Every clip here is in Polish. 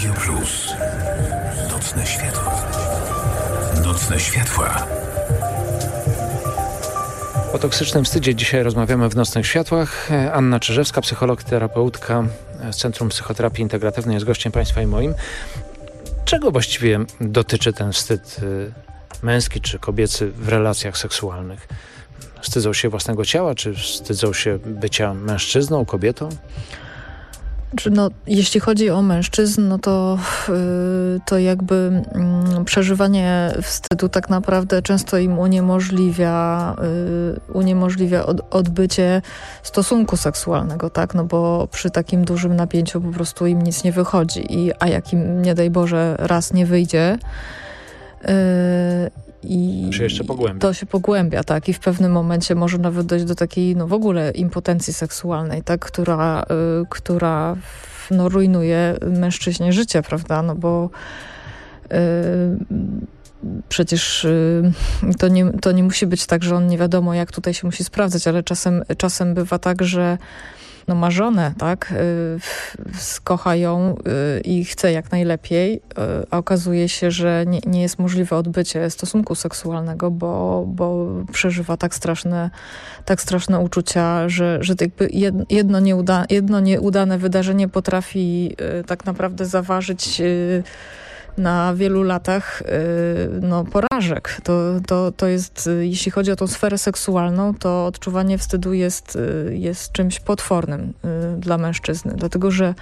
Radio Plus. Nocne światła. Nocne światła. O toksycznym wstydzie dzisiaj rozmawiamy w Nocnych Światłach. Anna Czyżewska, psycholog, terapeutka z Centrum Psychoterapii Integratywnej, jest gościem Państwa i moim. Czego właściwie dotyczy ten wstyd męski czy kobiecy w relacjach seksualnych? Wstydzą się własnego ciała, czy wstydzą się bycia mężczyzną, kobietą? Jeśli chodzi o mężczyzn, to jakby przeżywanie wstydu tak naprawdę często im uniemożliwia odbycie stosunku seksualnego, tak? No bo przy takim dużym napięciu po prostu im nic nie wychodzi. A jak im, nie daj Boże, raz nie wyjdzie, to się pogłębia, tak? I w pewnym momencie może nawet dojść do takiej, w ogóle impotencji seksualnej, tak? Która rujnuje mężczyźnie życie, prawda? No bo przecież to nie musi być tak, że on nie wiadomo jak tutaj się musi sprawdzać, ale czasem bywa tak, że ma żonę, tak? Kocha ją i chce jak najlepiej, a okazuje się, że nie jest możliwe odbycie stosunku seksualnego, bo przeżywa tak straszne uczucia, że jakby jedno nieudane wydarzenie potrafi tak naprawdę zaważyć na wielu latach porażek. To jest, jeśli chodzi o tą sferę seksualną, to odczuwanie wstydu jest czymś potwornym dla mężczyzny, dlatego że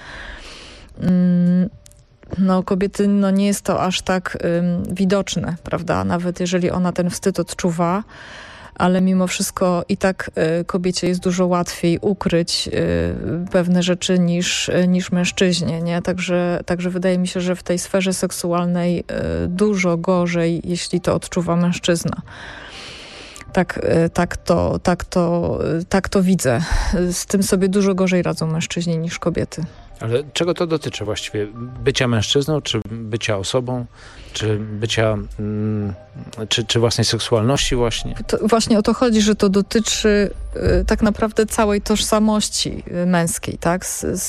kobiety nie jest to aż tak widoczne, prawda? Nawet jeżeli ona ten wstyd odczuwa, ale mimo wszystko i tak kobiecie jest dużo łatwiej ukryć pewne rzeczy niż mężczyźnie, nie? Także wydaje mi się, że w tej sferze seksualnej dużo gorzej, jeśli to odczuwa mężczyzna. Tak to widzę. Z tym sobie dużo gorzej radzą mężczyźni niż kobiety. Ale czego to dotyczy właściwie? Bycia mężczyzną, czy bycia osobą, czy bycia, czy własnej seksualności właśnie? Właśnie o to chodzi, że to dotyczy tak naprawdę całej tożsamości męskiej, tak?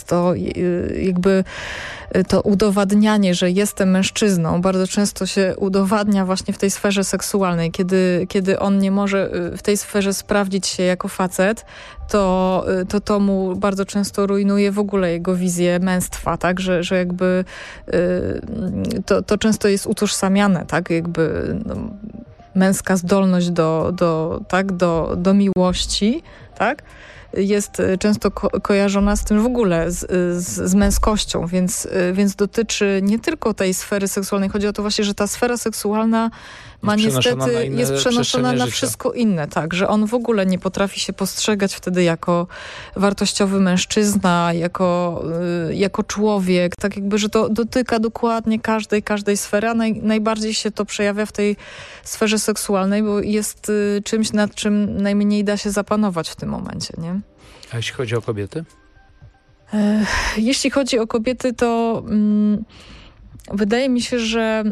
To udowadnianie, że jestem mężczyzną, bardzo często się udowadnia właśnie w tej sferze seksualnej. Kiedy on nie może w tej sferze sprawdzić się jako facet, to mu bardzo często rujnuje w ogóle jego wizję męstwa, tak? Że jakby to często jest utożsamiane, tak? Jakby męska zdolność do miłości, tak? Jest często kojarzona z tym w ogóle, z męskością, więc dotyczy nie tylko tej sfery seksualnej. Chodzi o to właśnie, że ta sfera seksualna jest przenoszona na wszystko inne, tak, że on w ogóle nie potrafi się postrzegać wtedy jako wartościowy mężczyzna, jako człowiek, tak jakby, że to dotyka dokładnie każdej sfery, a najbardziej się to przejawia w tej sferze seksualnej, bo jest czymś, nad czym najmniej da się zapanować w tym momencie, nie? A jeśli chodzi o kobiety? Jeśli chodzi o kobiety, to wydaje mi się, że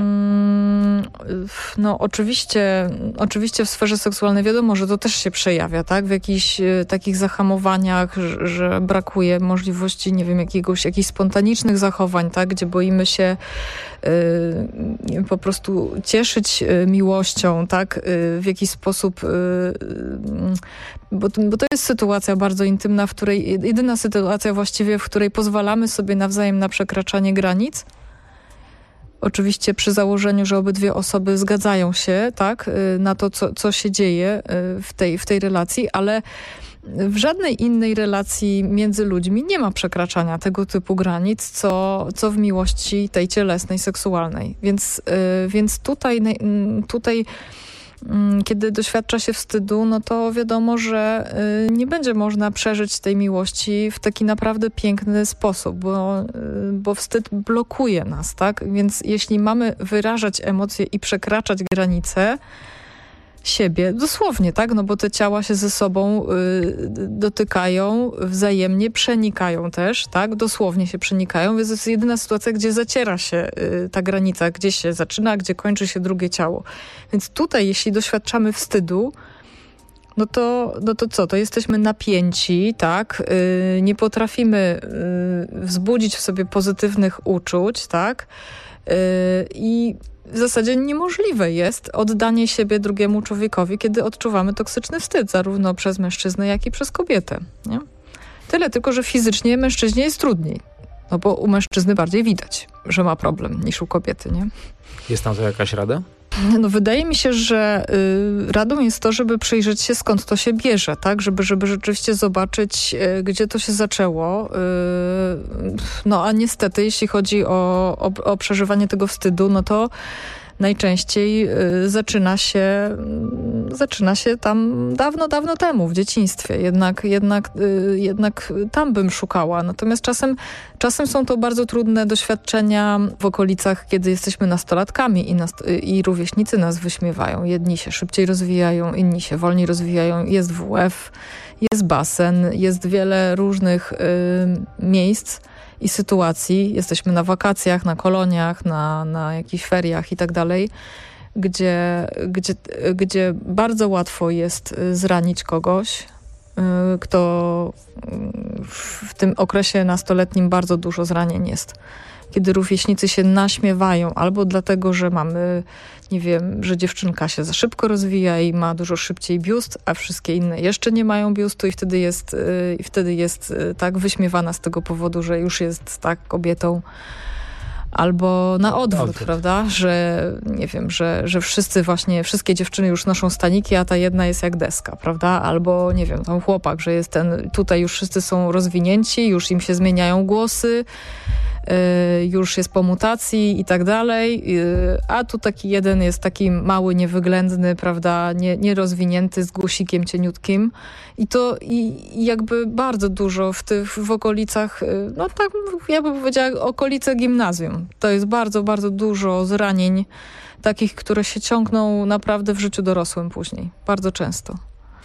oczywiście w sferze seksualnej wiadomo, że to też się przejawia, tak? W jakichś takich zahamowaniach, że brakuje możliwości, nie wiem, jakichś spontanicznych zachowań, tak? Gdzie boimy się po prostu cieszyć miłością, tak? W jakiś sposób, bo to jest sytuacja bardzo intymna, jedyna sytuacja właściwie, w której pozwalamy sobie nawzajem na przekraczanie granic. Oczywiście przy założeniu, że obydwie osoby zgadzają się, tak, na to, co się dzieje w tej relacji, ale w żadnej innej relacji między ludźmi nie ma przekraczania tego typu granic, co w miłości tej cielesnej, seksualnej. Więc tutaj kiedy doświadcza się wstydu, to wiadomo, że nie będzie można przeżyć tej miłości w taki naprawdę piękny sposób, bo wstyd blokuje nas, tak? Więc jeśli mamy wyrażać emocje i przekraczać granice siebie, dosłownie, tak? Bo te ciała się ze sobą dotykają wzajemnie, przenikają też, tak? Dosłownie się przenikają, więc to jest jedyna sytuacja, gdzie zaciera się ta granica, gdzie się zaczyna, a gdzie kończy się drugie ciało. Więc tutaj, jeśli doświadczamy wstydu, no to co? To jesteśmy napięci, tak? Nie potrafimy wzbudzić w sobie pozytywnych uczuć, tak? I w zasadzie niemożliwe jest oddanie siebie drugiemu człowiekowi, kiedy odczuwamy toksyczny wstyd, zarówno przez mężczyznę, jak i przez kobietę. Nie? Tyle tylko, że fizycznie mężczyźnie jest trudniej. No bo u mężczyzny bardziej widać, że ma problem niż u kobiety, nie? Jest na to jakaś rada? No wydaje mi się, że radą jest to, żeby przyjrzeć się, skąd to się bierze, tak? Żeby rzeczywiście zobaczyć, gdzie to się zaczęło. No a niestety, jeśli chodzi o przeżywanie tego wstydu, no to najczęściej zaczyna się tam dawno temu, w dzieciństwie. Jednak tam bym szukała. Natomiast czasem są to bardzo trudne doświadczenia w okolicach, kiedy jesteśmy nastolatkami i rówieśnicy nas wyśmiewają. Jedni się szybciej rozwijają, inni się wolniej rozwijają. Jest WF, jest basen, jest wiele różnych miejsc i sytuacji. Jesteśmy na wakacjach, na koloniach, na jakichś feriach i tak dalej, gdzie bardzo łatwo jest zranić kogoś, kto w tym okresie nastoletnim bardzo dużo zranień jest. Kiedy rówieśnicy się naśmiewają, albo dlatego, że mamy, nie wiem, że dziewczynka się za szybko rozwija i ma dużo szybciej biust, a wszystkie inne jeszcze nie mają biustu i wtedy jest tak wyśmiewana z tego powodu, że już jest tak kobietą. Albo na odwrót, prawda? Że nie wiem, że wszystkie dziewczyny już noszą staniki, a ta jedna jest jak deska, prawda? Albo nie wiem, tam chłopak, że jest tutaj już wszyscy są rozwinięci, już im się zmieniają głosy, już jest po mutacji i tak dalej, a tu taki jeden jest taki mały, niewyględny, prawda, nierozwinięty, z głosikiem cieniutkim i jakby bardzo dużo w okolicach, no tak ja bym powiedziała, okolice gimnazjum. To jest bardzo, bardzo dużo zranień takich, które się ciągną naprawdę w życiu dorosłym później. Bardzo często.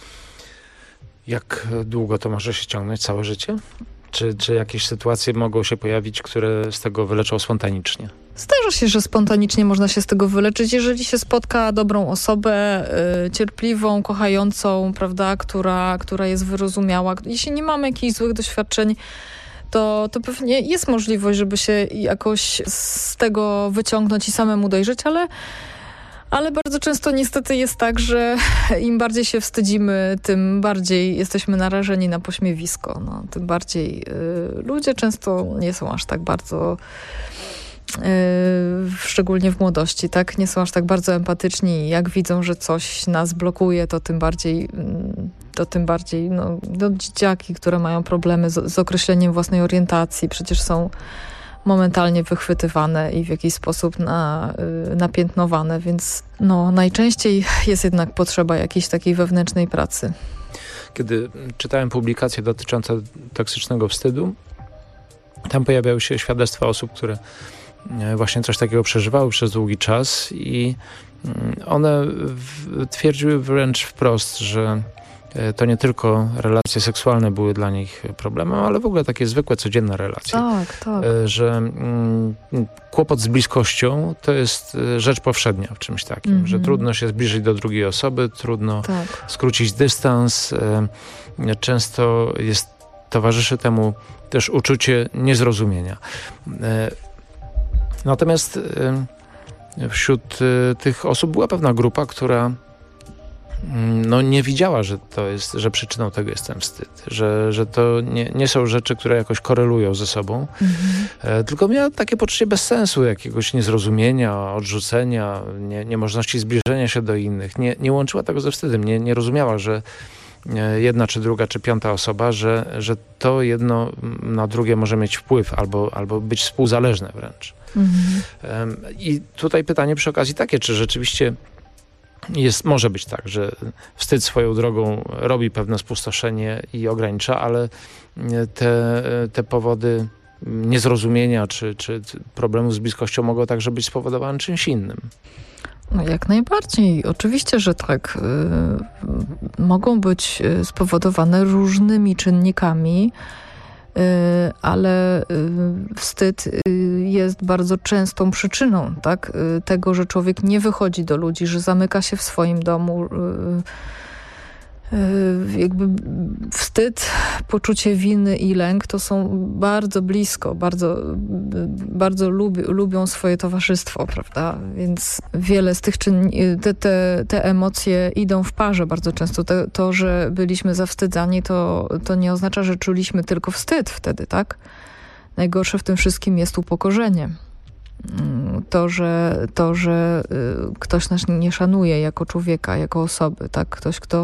Jak długo to może się ciągnąć? Całe życie? Czy jakieś sytuacje mogą się pojawić, które z tego wyleczą spontanicznie? Zdarza się, że spontanicznie można się z tego wyleczyć, jeżeli się spotka dobrą osobę, cierpliwą, kochającą, prawda, która jest wyrozumiała. Jeśli nie mamy jakichś złych doświadczeń, to pewnie jest możliwość, żeby się jakoś z tego wyciągnąć i samemu dojrzeć, ale bardzo często niestety jest tak, że im bardziej się wstydzimy, tym bardziej jesteśmy narażeni na pośmiewisko. No, tym bardziej ludzie często nie są aż tak bardzo, szczególnie w młodości, tak, nie są aż tak bardzo empatyczni. Jak widzą, że coś nas blokuje, to tym bardziej dzieciaki, które mają problemy z określeniem własnej orientacji, przecież są momentalnie wychwytywane i w jakiś sposób napiętnowane, więc najczęściej jest jednak potrzeba jakiejś takiej wewnętrznej pracy. Kiedy czytałem publikacje dotyczące toksycznego wstydu, tam pojawiały się świadectwa osób, które właśnie coś takiego przeżywały przez długi czas i one twierdziły wręcz wprost, że to nie tylko relacje seksualne były dla nich problemem, ale w ogóle takie zwykłe, codzienne relacje. Tak. Że kłopot z bliskością to jest rzecz powszednia w czymś takim, że trudno się zbliżyć do drugiej osoby, trudno skrócić dystans. Często towarzyszy temu też uczucie niezrozumienia. Natomiast wśród tych osób była pewna grupa, która nie widziała, że przyczyną tego jest ten wstyd, że to nie są rzeczy, które jakoś korelują ze sobą, tylko miała takie poczucie bezsensu, jakiegoś niezrozumienia, odrzucenia, niemożności zbliżenia się do innych. Nie łączyła tego ze wstydem, nie rozumiała, że jedna, czy druga, czy piąta osoba, że to jedno na drugie może mieć wpływ albo być współzależne wręcz. I tutaj pytanie przy okazji takie, czy rzeczywiście może być tak, że wstyd swoją drogą robi pewne spustoszenie i ogranicza, ale te powody niezrozumienia czy problemów z bliskością mogą także być spowodowane czymś innym. No jak najbardziej. Oczywiście, że tak. Mogą być spowodowane różnymi czynnikami, ale wstyd jest bardzo częstą przyczyną, tak, tego, że człowiek nie wychodzi do ludzi, że zamyka się w swoim domu, jakby wstyd, poczucie winy i lęk to są bardzo blisko, bardzo lubią swoje towarzystwo, prawda? Więc wiele z tych te emocje idą w parze bardzo często. To, że byliśmy zawstydzani, to nie oznacza, że czuliśmy tylko wstyd wtedy, tak? Najgorsze w tym wszystkim jest upokorzenie. To, że ktoś nas nie szanuje jako człowieka, jako osoby, tak? Ktoś, kto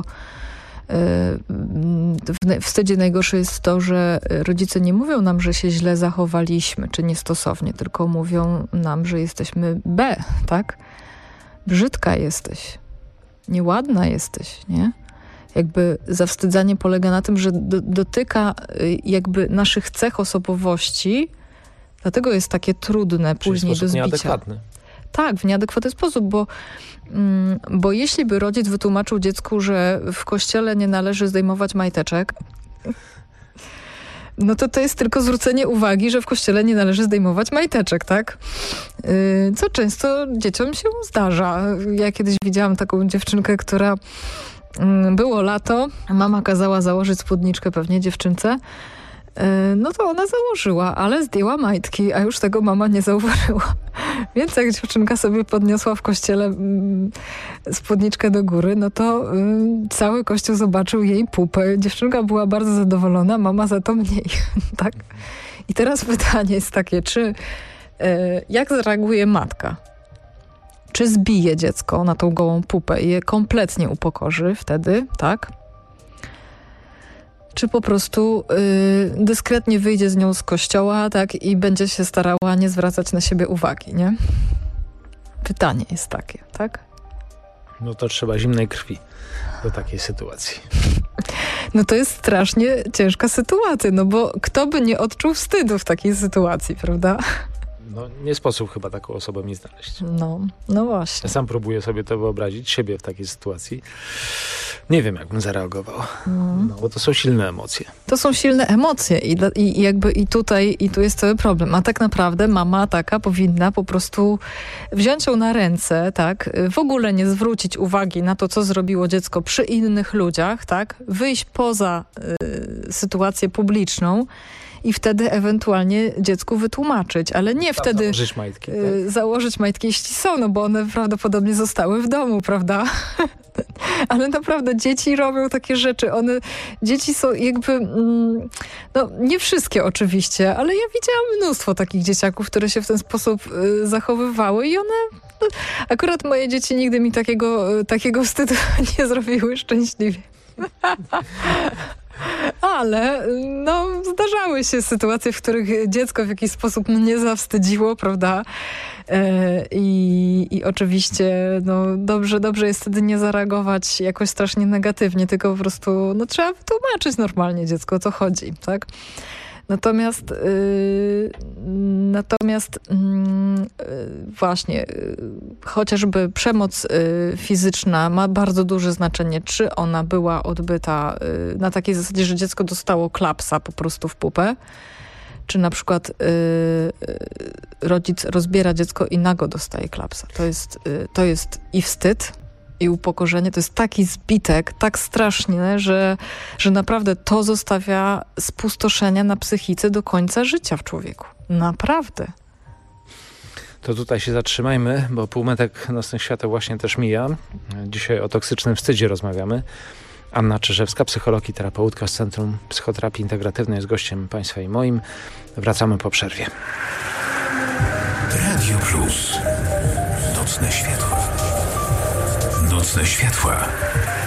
w wstydzie najgorsze jest to, że rodzice nie mówią nam, że się źle zachowaliśmy, czy niestosownie, tylko mówią nam, że jesteśmy B, tak? Brzydka jesteś, nieładna jesteś, nie? Jakby zawstydzanie polega na tym, że dotyka jakby naszych cech osobowości, dlatego jest takie trudne później do zbicia. Nieadekwatny. Tak, w nieadekwatny sposób, bo jeśli by rodzic wytłumaczył dziecku, że w kościele nie należy zdejmować majteczek, no to jest tylko zwrócenie uwagi, że w kościele nie należy zdejmować majteczek, tak? Co często dzieciom się zdarza. Ja kiedyś widziałam taką dziewczynkę, która było lato, mama kazała założyć spódniczkę pewnie dziewczynce, no to ona założyła, ale zdjęła majtki, a już tego mama nie zauważyła. Więc jak dziewczynka sobie podniosła w kościele spódniczkę do góry, no to cały kościół zobaczył jej pupę. Dziewczynka była bardzo zadowolona, mama za to mniej. Tak? I teraz pytanie jest takie, jak zareaguje matka? Czy zbije dziecko na tą gołą pupę i je kompletnie upokorzy wtedy, tak? Czy po prostu dyskretnie wyjdzie z nią z kościoła, tak, i będzie się starała nie zwracać na siebie uwagi, nie? Pytanie jest takie, tak? No to trzeba zimnej krwi do takiej sytuacji. No to jest strasznie ciężka sytuacja, no bo kto by nie odczuł wstydu w takiej sytuacji, prawda? No nie sposób chyba taką osobę mi znaleźć. No właśnie. Ja sam próbuję sobie to wyobrazić, siebie w takiej sytuacji. Nie wiem, jak bym zareagował. No bo to są silne emocje. To są silne emocje i tu jest cały problem. A tak naprawdę mama taka powinna po prostu wziąć ją na ręce, tak? W ogóle nie zwrócić uwagi na to, co zrobiło dziecko przy innych ludziach, tak? Wyjść poza sytuację publiczną i wtedy ewentualnie dziecku wytłumaczyć, ale nie wtedy założyć majtki, tak? Założyć majtki, jeśli są, no bo one prawdopodobnie zostały w domu, prawda? Ale naprawdę dzieci robią takie rzeczy. Dzieci są jakby, no nie wszystkie oczywiście, ale ja widziałam mnóstwo takich dzieciaków, które się w ten sposób zachowywały i one, akurat moje dzieci nigdy mi takiego wstydu nie zrobiły, szczęśliwie. Ale no, zdarzały się sytuacje, w których dziecko w jakiś sposób mnie zawstydziło, prawda? I oczywiście no, dobrze jest wtedy nie zareagować jakoś strasznie negatywnie, tylko po prostu no, trzeba wytłumaczyć normalnie dziecku, o co chodzi, tak? Natomiast właśnie chociażby przemoc fizyczna ma bardzo duże znaczenie, czy ona była odbyta na takiej zasadzie, że dziecko dostało klapsa po prostu w pupę, czy na przykład rodzic rozbiera dziecko i nago dostaje klapsa. To jest i wstyd, i upokorzenie. To jest taki zbitek, tak strasznie, że naprawdę to zostawia spustoszenia na psychice do końca życia w człowieku. Naprawdę. To tutaj się zatrzymajmy, bo półmetek nocnych świateł właśnie też mija. Dzisiaj o toksycznym wstydzie rozmawiamy. Anna Czyżewska, psycholog i terapeutka z Centrum Psychoterapii Integratywnej, jest gościem Państwa i moim. Wracamy po przerwie. Radio Plus. Nocne światła. Nocne światła.